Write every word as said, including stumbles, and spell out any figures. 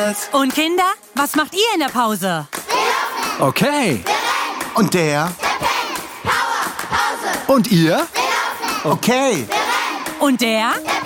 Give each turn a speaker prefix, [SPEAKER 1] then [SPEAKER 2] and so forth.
[SPEAKER 1] McDonald's.
[SPEAKER 2] Und Kinder, was macht ihr in der Pause?
[SPEAKER 1] Okay.
[SPEAKER 3] Und der?
[SPEAKER 1] Und ihr?
[SPEAKER 3] Okay.
[SPEAKER 2] Und der?